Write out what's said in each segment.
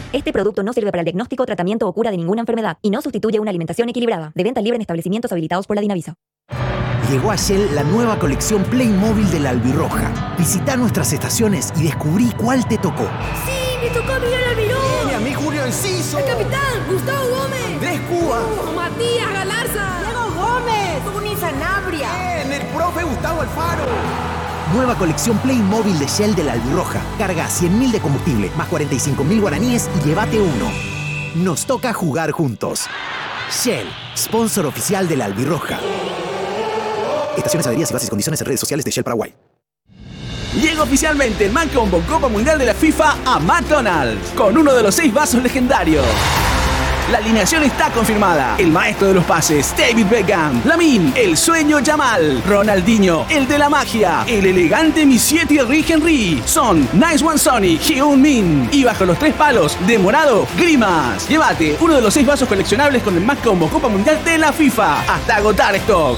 Este producto no sirve para el diagnóstico, tratamiento o cura de ninguna enfermedad y no sustituye una alimentación equilibrada. De venta libre en establecimientos habilitados por la Dinavisa. Llegó a Shell la nueva colección Playmobil de la Albirroja. Visita nuestras estaciones y descubrí cuál te tocó. ¡Sí! ¡Me tocó Miguel Almirón! ¡Y a mí Julio Enciso! ¡El capitán! ¡Gustavo Gómez! ¡Andrés Cuba! ¡Matías Galarza! ¡Diego Gómez! ¡Tuni Sanabria! ¡El profe Gustavo Alfaro! Nueva colección Playmobil de Shell de la Albirroja. Carga 100.000 de combustible, más 45.000 guaraníes y llévate uno. Nos toca jugar juntos. Shell, sponsor oficial de la Albirroja. Estaciones, adheridas y bases y condiciones en redes sociales de Shell Paraguay. Llega oficialmente el Maccombo Copa Mundial de la FIFA a McDonald's, con uno de los 6 vasos legendarios. La alineación está confirmada. El maestro de los pases, David Beckham. Lamine, el sueño Yamal. Ronaldinho, el de la magia. El elegante Monsieur Thierry Henry. Son Nice One Sonny, Heung Min. Y bajo los 3 palos, de morado, Grimas. Llévate uno de los 6 vasos coleccionables con el Maccombo Copa Mundial de la FIFA. Hasta agotar stock.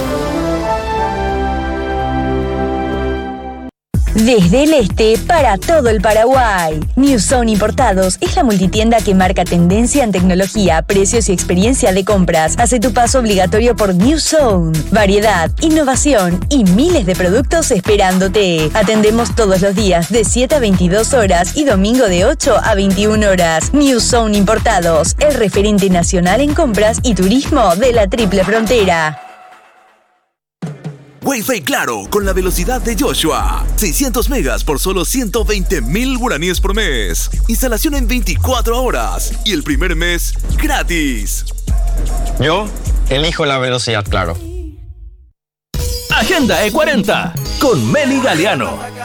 Desde el este para todo el Paraguay. New Zone Importados es la multitienda que marca tendencia en tecnología, precios y experiencia de compras. Hace tu paso obligatorio por New Zone. Variedad, innovación y miles de productos esperándote. Atendemos todos los días de 7 a 22 horas y domingo de 8 a 21 horas. New Zone Importados, el referente nacional en compras y turismo de la Triple Frontera. Wi-Fi Claro, con la velocidad de Joshua. 600 megas por solo 120.000 guaraníes por mes. Instalación en 24 horas. Y el primer mes, gratis. Yo elijo la velocidad Claro. Agenda E40 con Meli Galeano.